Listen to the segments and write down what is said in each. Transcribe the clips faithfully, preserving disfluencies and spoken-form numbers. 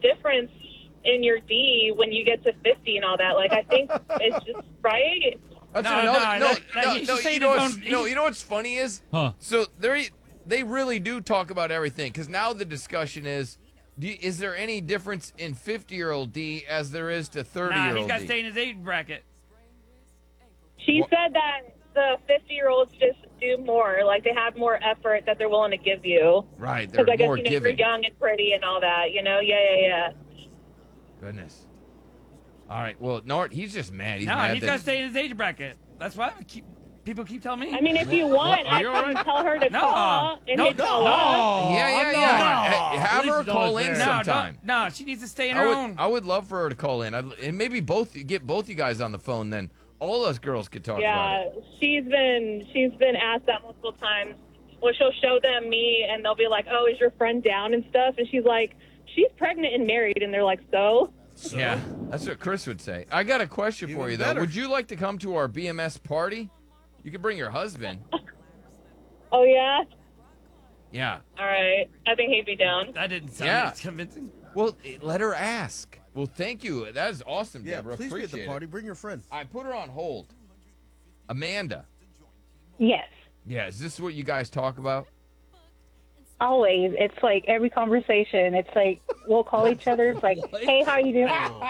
difference in your D when you get to fifty and all that. Like, I think it's just, right? That's No, another, no, no, that- that- no, he's no, just you saying know, his what's, own- no, he's- you know what's funny is, Huh. so they they really do talk about everything, because now the discussion is, do you, is there any difference in fifty-year-old D as there is to Nah, thirty-year-old he's got to D? stay in his age bracket. She What- said that the fifty-year-olds just do more. Like, they have more effort that they're willing to give you. Right, they're Because I guess, more you know, giving. you're young and pretty and all that, you know? Yeah, yeah, yeah. Goodness. All right, well, Nort, he's just mad. He's No, mad he's that got to stay in his age bracket. That's why I keep, people keep telling me. I mean, if you want, Are I you can all right? tell her to No, call and no, hit no. call up. Yeah, yeah, no. yeah. Hey, At have least her it's call always in there. no, sometime. don't- no, she needs to stay in I her would, own. I would love for her to call in, I'd, and maybe both get both you guys on the phone. Then all us girls could talk about Yeah, it. she's been she's been asked that multiple times. Well, she'll show them me, and they'll be like, "Oh, is your friend down and stuff?" And she's like, "She's pregnant and married," and they're like, "So." So, Yeah, that's what Chris would say. I got a question for Even you though. better. Would you like to come to our B M S party? You can bring your husband. Oh yeah. Yeah. All right. I think he'd be down. That didn't sound Yeah. as convincing. Well, eh, let her ask. Well, thank you. That is awesome, Yeah, Deborah. please be at Appreciate the party. Bring your friend. it. I put her on hold. Amanda. Yes, Yeah, is this what you guys talk about? always. It's like every conversation. It's like we'll call each other. It's like, hey, how you doing?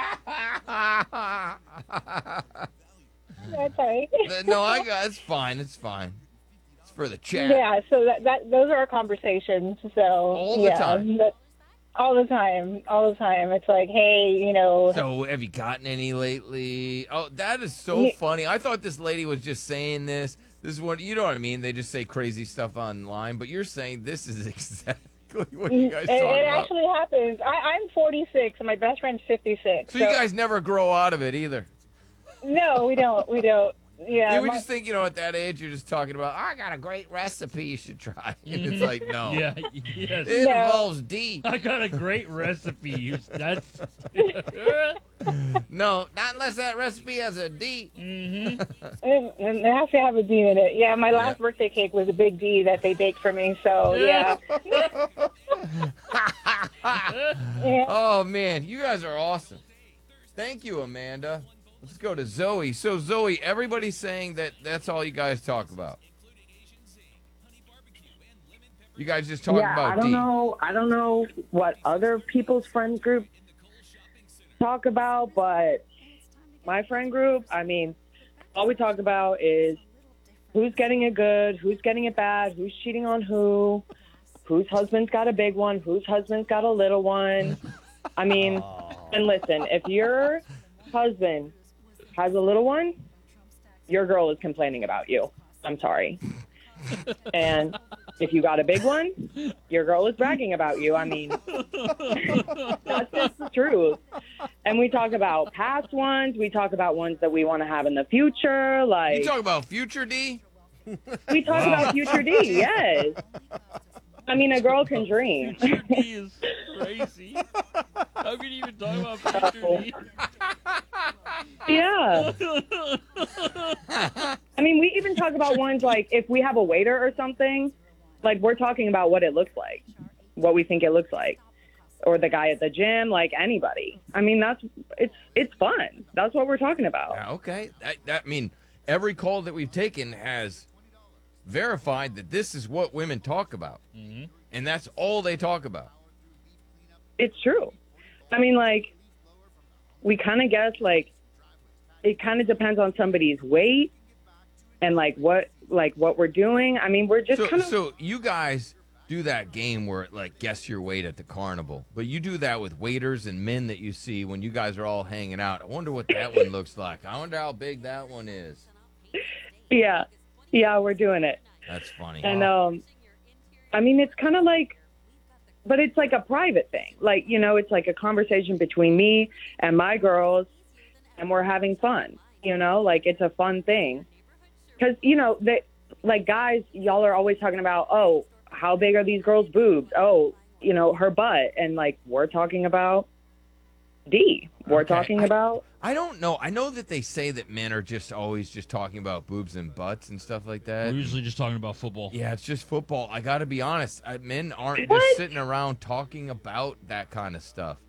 That's right. No, I got it's fine. It's fine. It's for the chat. Yeah. So that, that those are our conversations. So All the yeah, time. but- all the time. All the time. It's like, hey, you know. So, have you gotten any lately? Oh, that is so Yeah. funny. I thought this lady was just saying this. This is what you know what I mean. They just say crazy stuff online, but you're saying this is exactly what you guys it, talk it about. actually happens. I, I'm forty-six, and my best friend's fifty-six. So you guys never grow out of it either. No, we don't. We don't. Yeah. Yeah, we my- just think, you know, at that age, you're just talking about, I got a great recipe you should try. And it's like, no. Yeah, yes. It No. involves D. I got a great recipe. You- That's No, not unless that recipe has a D. It, it has to have a D in it. Yeah, my last Yeah. birthday cake was a big D that they baked for me. So yeah. Yeah. Oh, man, you guys are awesome. Thank you, Amanda. Let's go to Zoe. So, Zoe, everybody's saying that that's all you guys talk about. You guys just talk yeah, about I don't D. know. I don't know what other people's friend group talk about, but my friend group, I mean, all we talk about is who's getting it good, who's getting it bad, who's cheating on who, whose husband's got a big one, whose husband's got a little one. I mean, and listen, if your husband has a little one, your girl is complaining about you. I'm sorry. And if you got a big one, your girl is bragging about you. I mean, that's just the truth. And we talk about past ones. We talk about ones that we want to have in the future. Like You talk about future D? we talk about future D. Yes. I mean, a girl can dream. he is crazy. How can you even talk about future D? Yeah. I mean, we even talk about ones like if we have a waiter or something, like we're talking about what it looks like, what we think it looks like, or the guy at the gym, like anybody. I mean, that's it's it's fun. That's what we're talking about. Yeah, okay. That, that I mean, every call that we've taken has verified that this is what women talk about. Mhm. And that's all they talk about. It's true. I mean, like we kind of guess like it kind of depends on somebody's weight and like what like what we're doing. I mean, we're just So, kind of so you guys do that game where like guess your weight at the carnival, but you do that with waiters and men that you see when you guys are all hanging out. I wonder what that one looks like. I wonder how big that one is. yeah, yeah, we're doing it. That's funny. And um, I mean, it's kind of like, but it's like a private thing. Like, you know, it's like a conversation between me and my girls, and we're having fun. You know, like it's a fun thing. Because, you know, they, like guys, y'all are always talking about, oh, how big are these girls' boobs? Oh, you know, her butt. And like, we're talking about D. We're Okay. talking I- about. I don't know. I know that they say that men are just always just talking about boobs and butts and stuff like that. We're usually just talking about football. Yeah, it's just football. I got to be honest. I, men aren't What? just sitting around talking about that kind of stuff.